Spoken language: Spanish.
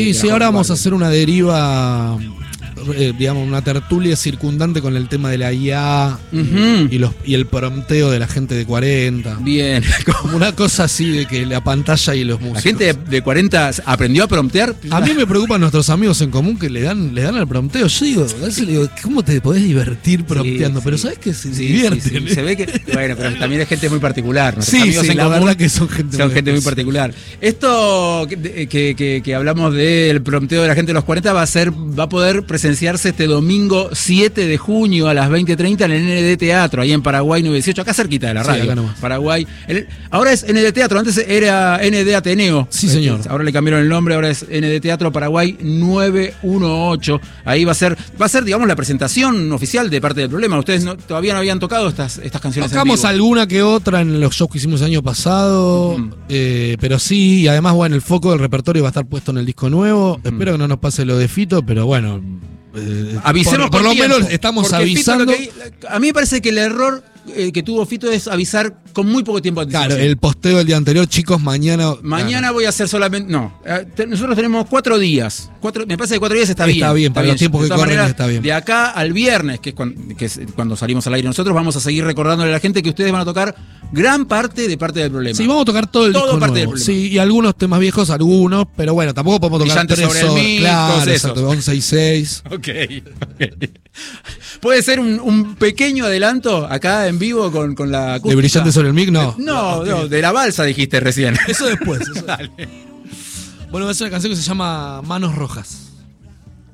Sí, ahora vamos a hacer una deriva, digamos, una tertulia circundante con el tema de la IA y el prompteo de la gente de 40. Bien. Como una cosa así de que la pantalla y los músicos. ¿La gente de 40 aprendió a promptear? A mí me preocupan nuestros amigos en común que le dan al prompteo. Yo digo, a veces le digo, ¿cómo te podés divertir prompteando? Sí, pero sí. sabes que se divierten. Se ve que, bueno, pero también es gente muy particular. Sí, amigos en la común verdad que son gente muy particular. Esto que hablamos del prompteo de la gente de los 40 va a poder presenciarse este domingo 7 de junio a las 20:30 en el ND Teatro, ahí en Paraguay 918, acá cerquita de la radio. Sí, acá nomás. Paraguay. Ahora es ND Teatro, antes era ND Ateneo. Sí, señor. Ahora le cambiaron el nombre, ahora es ND Teatro Paraguay 918. Ahí va a ser, digamos, la presentación oficial de Parte del Problema. Ustedes todavía no habían tocado estas canciones. Tocamos alguna que otra en los shows que hicimos el año pasado, pero sí, y además, bueno, el foco del repertorio va a estar puesto en el disco nuevo. Espero que no nos pase lo de Fito, pero bueno. Avisemos por lo tiempo, menos estamos porque avisando. A mí me parece que el error que tuvo Fito es avisar con muy poco tiempo de anticipación. Claro, el posteo del día anterior, chicos, mañana. Mañana voy a hacer solamente. No, nosotros tenemos 4 días. Me parece que 4 días está bien. Está bien, para los tiempos que corren manera, está bien. De acá al viernes, que es cuando salimos al aire nosotros, vamos a seguir recordándole a la gente que ustedes van a tocar gran parte de Parte del Problema. Sí, vamos a tocar todo el disco Parte nuevo. del Problema. Sí, y algunos temas viejos, algunos, pero bueno, tampoco podemos tocar Brillantes 3 sobre el mí, claro, todos esos. exacto, 11 y 6. Ok. ¿Puede ser un pequeño adelanto acá en vivo con la acústica? ¿De Brillantes sobre el mic? No. No, de la balsa dijiste recién. Eso después. Dale. Bueno, va a ser una canción que se llama Manos Rojas.